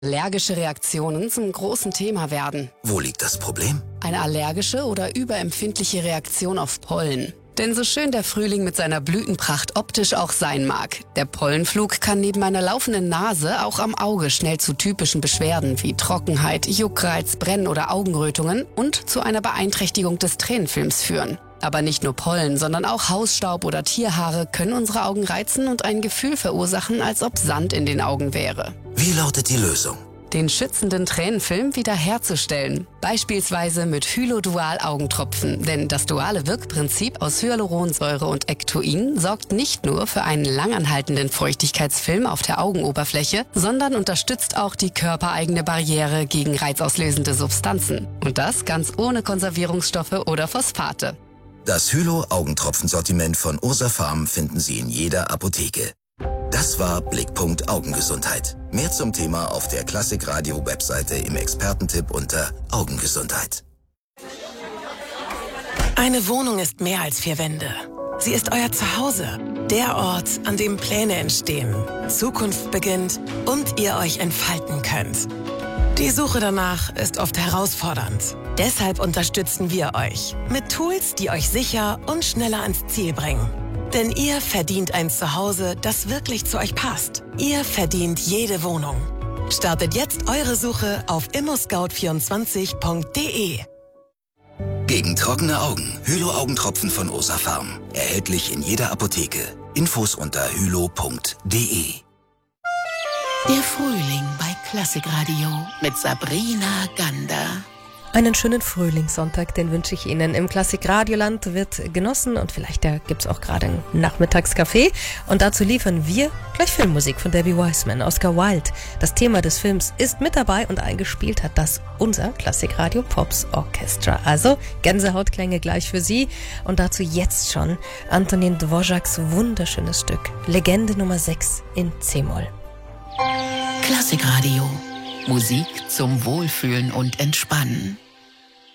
Allergische Reaktionen zum großen Thema werden. Wo liegt das Problem? Eine allergische oder überempfindliche Reaktion auf Pollen. Denn so schön der Frühling mit seiner Blütenpracht optisch auch sein mag, der Pollenflug kann neben einer laufenden Nase auch am Auge schnell zu typischen Beschwerden wie Trockenheit, Juckreiz, Brennen oder Augenrötungen und zu einer Beeinträchtigung des Tränenfilms führen. Aber nicht nur Pollen, sondern auch Hausstaub oder Tierhaare können unsere Augen reizen und ein Gefühl verursachen, als ob Sand in den Augen wäre. Wie lautet die Lösung? Den schützenden Tränenfilm wiederherzustellen. Beispielsweise mit Hylodual-Augentropfen. Denn das duale Wirkprinzip aus Hyaluronsäure und Ectoin sorgt nicht nur für einen langanhaltenden Feuchtigkeitsfilm auf der Augenoberfläche, sondern unterstützt auch die körpereigene Barriere gegen reizauslösende Substanzen. Und das ganz ohne Konservierungsstoffe oder Phosphate. Das Hylo-Augentropfen-Sortiment von Ursa Pharm finden Sie in jeder Apotheke. Das war Blickpunkt Augengesundheit. Mehr zum Thema auf der Klassik-Radio-Webseite im Expertentipp unter Augengesundheit. Eine Wohnung ist mehr als 4 Wände. Sie ist euer Zuhause. Der Ort, an dem Pläne entstehen, Zukunft beginnt und ihr euch entfalten könnt. Die Suche danach ist oft herausfordernd. Deshalb unterstützen wir euch mit Tools, die euch sicher und schneller ans Ziel bringen. Denn ihr verdient ein Zuhause, das wirklich zu euch passt. Ihr verdient jede Wohnung. Startet jetzt eure Suche auf immoscout24.de. Gegen trockene Augen. Hylo-Augentropfen von Ursa Pharm. Erhältlich in jeder Apotheke. Infos unter hylo.de. Der Frühling bei Klassikradio mit Sabrina Gander. Einen schönen Frühlingssonntag, den wünsche ich Ihnen. Im Klassik-Radioland wird genossen und vielleicht gibt es auch gerade einen Nachmittagskaffee. Und dazu liefern wir gleich Filmmusik von Debbie Wiseman, Oscar Wilde. Das Thema des Films ist mit dabei und eingespielt hat das unser Klassik-Radio Pops Orchestra. Also Gänsehautklänge gleich für Sie. Und dazu jetzt schon Antonin Dvořáks wunderschönes Stück, Legende Nummer 6 in C-Moll. Klassikradio. Musik zum Wohlfühlen und Entspannen.